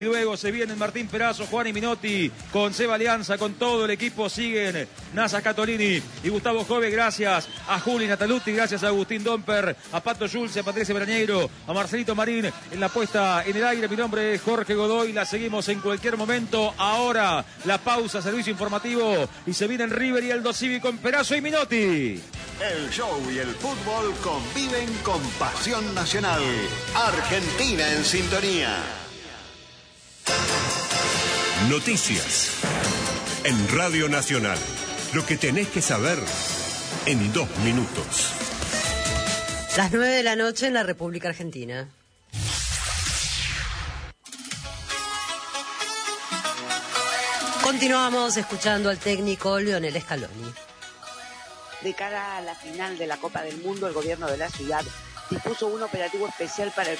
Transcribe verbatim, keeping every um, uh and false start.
Y luego se vienen Martín Perazo, Juan y Minotti, con Seba Alianza, con todo el equipo siguen Nasa Catolini y Gustavo Jove, gracias a Juli Nataluti, gracias a Agustín Domper, a Pato Schulze, a Patricia Brañeiro, a Marcelito Marín en la puesta en el aire. Mi nombre es Jorge Godoy, la seguimos en cualquier momento. Ahora la pausa, servicio informativo y se vienen River y Aldo Civi con Perazo y Minotti. El show y el fútbol conviven con pasión nacional. Argentina en sintonía. Noticias en Radio Nacional. Lo que tenés que saber en dos minutos. Las nueve de la noche en la República Argentina. Continuamos escuchando al técnico Lionel Scaloni. De cara a la final de la Copa del Mundo, el gobierno de la ciudad dispuso un operativo especial para el